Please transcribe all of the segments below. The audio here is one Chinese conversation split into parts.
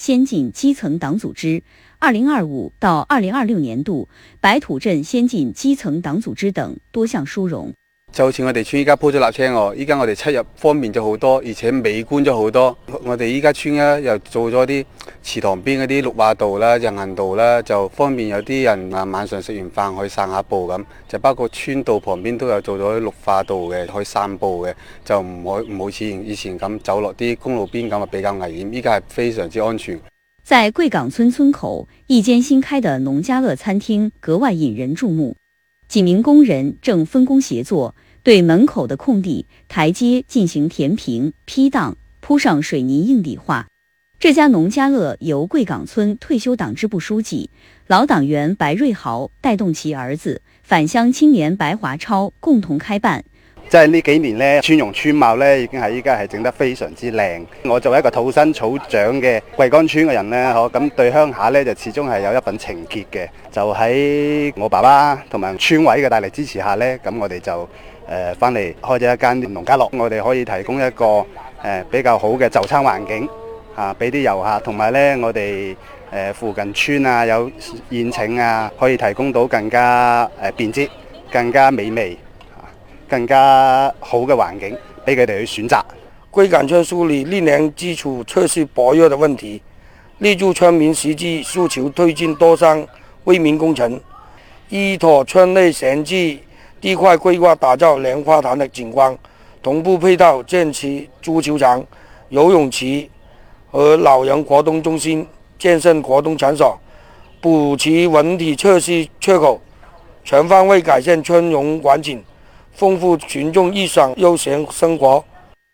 先进基层党组织，2025到2026年度白土鎮先進基層黨組織等多項殊榮。 就好似我哋村依家鋪咗瀝青喎，依家我哋出入方便咗好多，而且美觀咗好多。我哋依家村咧又做咗啲池塘邊嗰啲綠化道啦、人行道啦，就方便有啲人晚上食完飯可以散下步咁。就包括村道旁邊都有做咗啲綠化道嘅，可以散步嘅，就唔好似以前咁走落啲公路邊咁啊，比較危險。依家係非常之安全。 在貴港村村口，一間新開的農家樂餐廳格外引人注目。幾名工人正分工協作，對門口的空地、台階進行填平、批盪，鋪上水泥硬底畫。這家農家樂由貴港村退休黨支部書記、老黨員白瑞豪帶動其兒子返鄉青年白華超共同開辦。 即係呢幾年呢，村容村貌呢已經係依家係整得非常之靚。我作為一個土生土長嘅貴崗村嘅人呢，咁對鄉下呢就始終係有一份情結嘅。就喺我爸爸同埋村委嘅大力支持下呢，咁我哋就翻嚟開咗一間農家樂。我哋可以提供一個比較好嘅就餐環境啊，俾啲遊客，同埋呢我哋附近村啊有宴請啊，可以提供到更加便捷、更加美味、更加好嘅環境俾佢哋去選擇。 貴港村梳理歷年基礎設施薄弱的問題，立足村民實際訴求，推進多項為民工程，依託村內閒置地塊規劃打造蓮花潭的景觀，同步配套建設足球場、游泳池和老人活動中心、健身活動場所，補齊文體設施缺口，全方位改善村容環境，豐富群眾日常悠閒生活。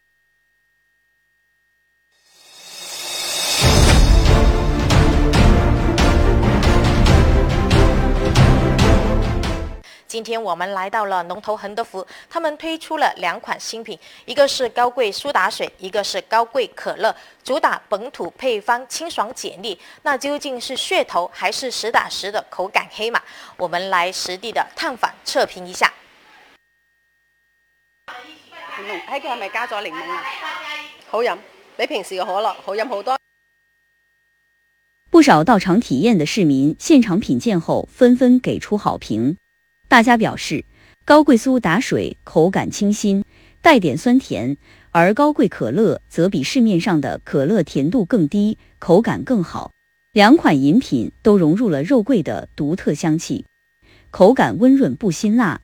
今天我們來到了龍頭亨德福，他們推出了兩款新品，一個是高貴蘇打水，一個是高貴可樂，主打本土配方，清爽解膩。那究竟是噱頭還是實打實的口感黑馬？我們來實地的探訪測評一下。 喺佢係咪加咗檸檬啊？好飲，比平時嘅可樂好飲好多。 不少到場體驗的市民現場品鑑後紛紛給出好評。大家表示，高貴蘇打水口感清新，帶點酸甜，而高貴可樂則比市面上的可樂甜度更低，口感更好。兩款飲品都融入了肉桂的獨特香氣，口感溫潤不辛辣。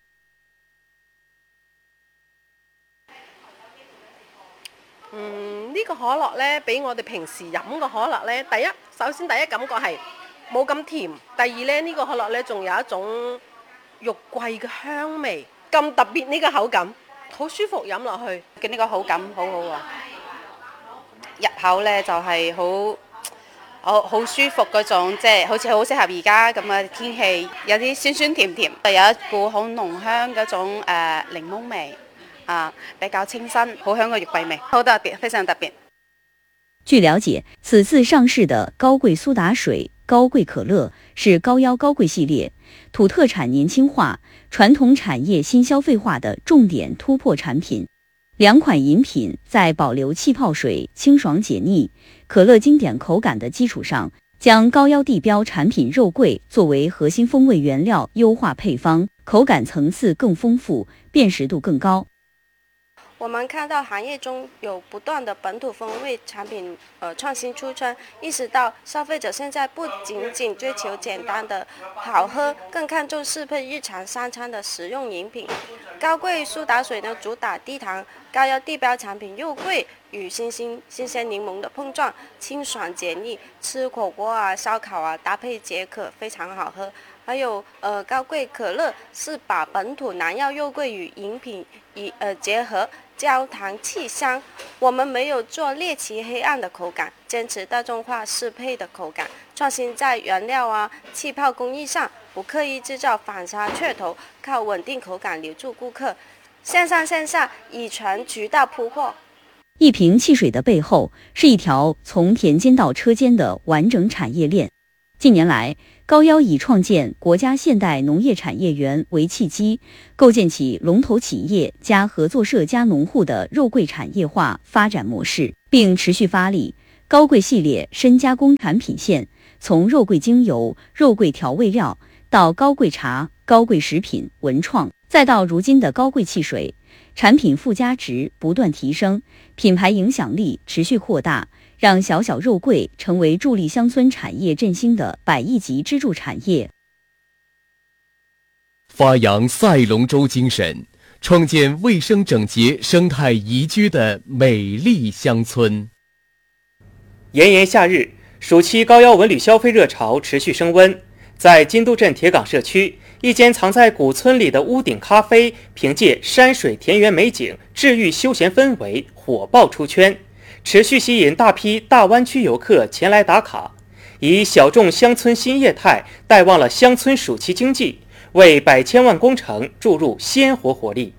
呢個可樂呢，比我哋平時飲嘅可樂呢，首先第一感覺係冇咁甜，第二呢，呢個可樂呢仲有一種肉桂嘅香味，咁特別呢個口感，好舒服飲落去嘅呢個口感好好啊！入口呢就係好舒服嗰種，即係好似好適合而家咁嘅天氣，有啲酸酸甜甜，有一股好濃香嗰種檸檬味啊，比較清新，好香嘅肉桂味，好特別，非常特別。 據了解，此次上市的高貴蘇打水、高貴可樂是高腰高貴系列，土特產年輕化、傳統產業新消費化的重點突破產品。兩款飲品在保留氣泡水清爽解膩、可樂經典口感的基礎上，將高腰地標產品肉桂作為核心風味原料優化配方，口感層次更豐富，辨識度更高。 我們看到行業中有不斷的本土風味產品創新出圈，意識到消費者現在不僅僅追求簡單的好喝，更看重適配日常三餐的實用飲品。高貴蘇打水呢，主打低糖高腰地標產品肉桂與新鮮檸檬的碰撞，清爽解膩，吃火鍋啊、燒烤啊搭配解渴，非常好喝。還有高貴可樂是把本土南藥肉桂與飲品結合，焦糖氣香。我們沒有做獵奇黑暗的口感，堅持大眾化適配的口感，創新在原料啊、氣泡工藝上，不刻意製造反差噱頭，靠穩定口感留住顧客。線上線下以全渠道鋪貨。 一瓶汽水的背後是一條從田間到車間的完整產業鏈。近年來，高腰以創建國家現代農業產業園為契機，構建起龍頭企業加合作社加農戶的肉桂產業化發展模式，並持續發力。 高贵系列深加工产品线，从肉桂精油、肉桂调味料到高贵茶、高贵食品、文创，再到如今的高贵汽水，产品附加值不断提升，品牌影响力持续扩大，让小小肉桂成为助力乡村产业振兴的100亿级支柱产业。 发扬赛龙舟精神，创建卫生整洁、生态宜居的美丽乡村。 炎炎夏日，暑期高腰文旅消费热潮持续升温。在金都镇铁岗社区，一间藏在古村里的屋顶咖啡，凭借山水田园美景、治愈休闲氛围，火爆出圈，持续吸引大批大湾区游客前来打卡，以小众乡村新业态带旺了乡村暑期经济，为100千万工程注入鲜活活力。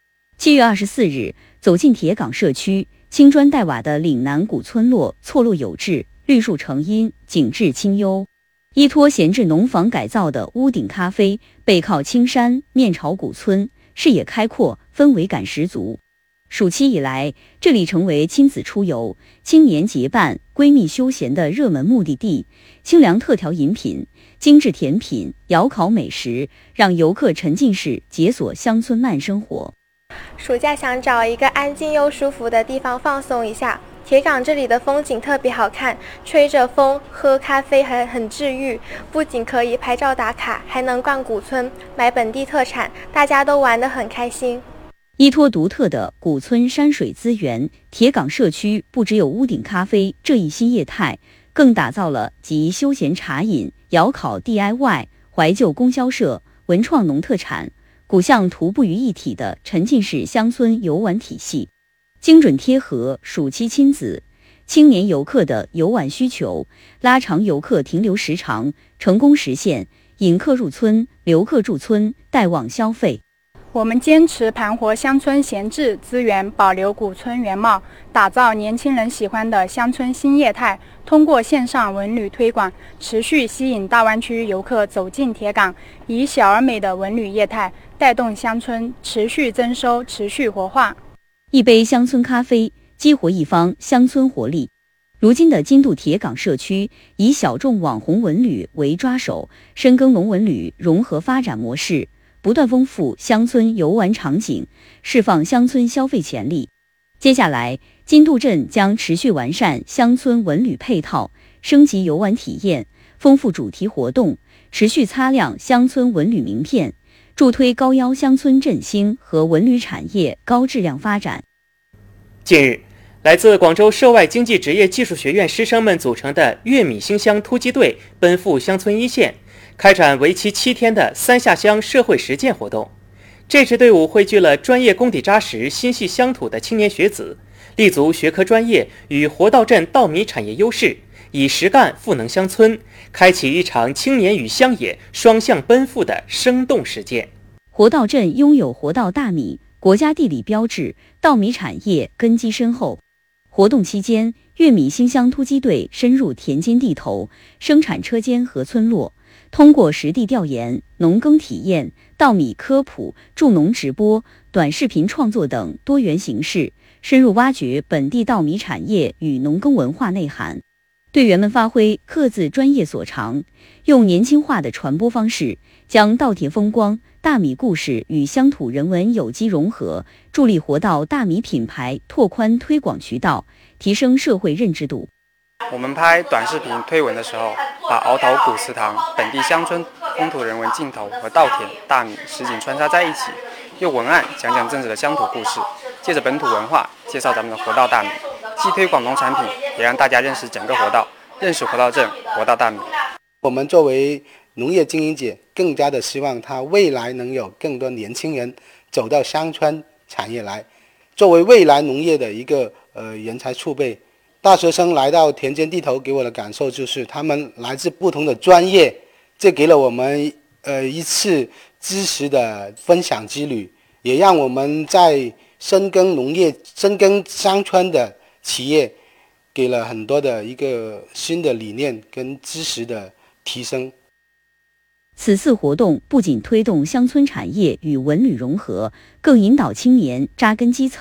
7月24日，走进铁岗社区，青砖黛瓦的岭南古村落错落有致，绿树成荫，景致清幽。依托闲置农房改造的屋顶咖啡，背靠青山，面朝古村，视野开阔，氛围感十足。暑期以来，这里成为亲子出游、青年结伴、闺蜜休闲的热门目的地。清凉特调饮品、精致甜品、窑烤美食，让游客沉浸式解锁乡村慢生活。 暑假想找一个安静又舒服的地方放松一下，铁岗这里的风景特别好看，吹着风喝咖啡很治愈，不仅可以拍照打卡，还能逛古村买本地特产，大家都玩得很开心。 依托独特的古村山水资源，铁岗社区不只有屋顶咖啡这一新业态，更打造了集休闲茶饮、窑烤 DIY、怀旧供销社、文创农特产、古巷徒步于一体的沉浸式乡村游玩体系，精准贴合暑期亲子、青年游客的游玩需求，拉长游客停留时长，成功实现引客入村、留客驻村，带旺消费。 我们坚持盘活乡村闲置资源，保留古村原貌，打造年轻人喜欢的乡村新业态。通过线上文旅推广，持续吸引大湾区游客走进铁岗，以小而美的文旅业态带动乡村持续增收、持续活化。 一杯乡村咖啡，激活一方乡村活力。如今的金都铁岗社区以小众网红文旅为抓手，深耕农文旅融合发展模式，不断丰富乡村游玩场景，释放乡村消费潜力。接下来，金都镇将持续完善乡村文旅配套，升级游玩体验，丰富主题活动，持续擦亮乡村文旅名片，助推高腰乡村振兴和文旅产业高质量发展。 近日，来自广州涉外经济职业技术学院师生们组成的粤米兴乡突击队奔赴乡村一线，开展为期7天的3下乡社会实践活动。这支队伍汇聚了专业功底扎实、心系乡土的青年学子，立足学科专业与活到镇稻米产业优势，以实干赋能乡村，开启一场青年与乡野双向奔赴的生动实践。 活到镇拥有活到大米国家地理标志，稻米产业根基深厚。活动期间，粤米兴乡突击队深入田间地头、生产车间和村落，通过实地调研、农耕体验、稻米科普、助农直播、短视频创作等多元形式，深入挖掘本地稻米产业与农耕文化内涵。队员们发挥各自专业所长，用年轻化的传播方式，将稻田风光、大米故事与乡土人文有机融合，助力活到大米品牌拓宽推广渠道，提升社会认知度。 我们拍短视频推文的时候，把鳌头古祠堂、本地乡村风土人文镜头和稻田、大米实景穿插在一起，用文案讲讲真实的乡土故事，借着本土文化介绍咱们的活稻大米，既推广农产品，也让大家认识整个活稻，认识活稻镇、活稻大米。 我们作为农业经营者，更加的希望它未来能有更多年轻人走到乡村产业来，作为未来农业的一个人才储备。大学生来到田间地头，给我的感受就是他们来自不同的专业，这给了我们一次知识的分享之旅，也让我们在深耕农业、深耕乡村的企业给了很多的一个新的理念跟知识的提升。 此次活动不仅推动乡村产业与文旅融合，更引导青年扎根基层，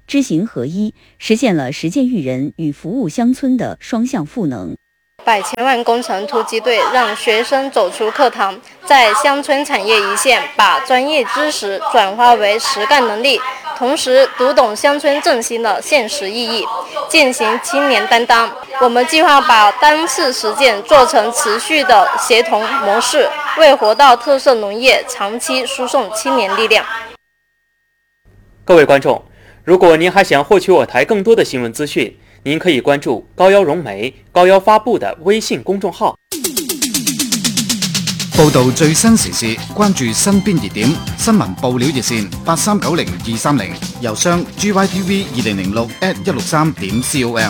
知行合一，实现了实践育人与服务乡村的双向赋能。 百千万工程突击队让学生走出课堂，在乡村产业一线把专业知识转化为实干能力，同时读懂乡村振兴的现实意义，践行青年担当。我们计划把单次实践做成持续的协同模式，为活到特色农业长期输送青年力量。 各位观众，如果您还想获取我台更多的新闻资讯，您可以关注高邀融媒、高邀发布的微信公众号。 報導最新時事，關注身邊熱點，新聞報料熱線8390-230，郵箱 gytv2006@163.com。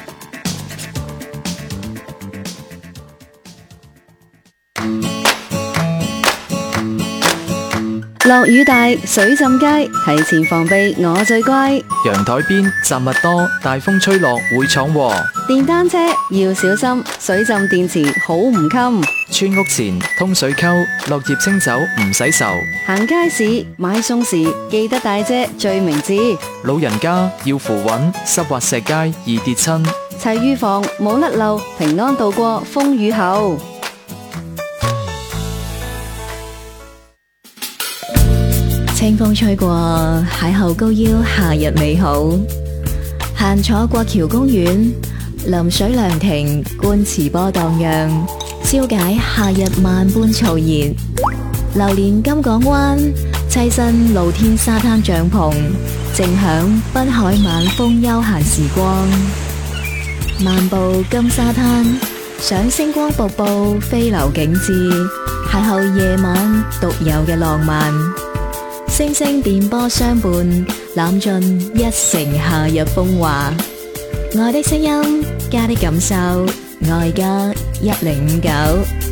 落雨大，水浸街，提前防備我最乖。 陽台邊雜物多，大風吹落會闖禍。 電單車要小心，水浸電池好唔襟。 村屋前通水溝，落葉清走唔使愁。 行街市買餸時記得帶遮最明智。 老人家要扶穩，濕滑石階易跌親。 齊預防冇甩漏，平安度過風雨後。 清風吹過，邂逅高腰，夏日美好。閒坐過橋公園，臨水涼亭，觀池波蕩漾，消解夏日萬般燥熱。流連金港灣，棲身露天沙灘帳篷，靜享濱海晚風悠閒時光。漫步金沙灘，賞星光瀑布飛流景致，邂逅夜晚獨有嘅浪漫。星星電波相伴，攬盡一城夏日風華。愛的聲音，加的感受，愛家1059。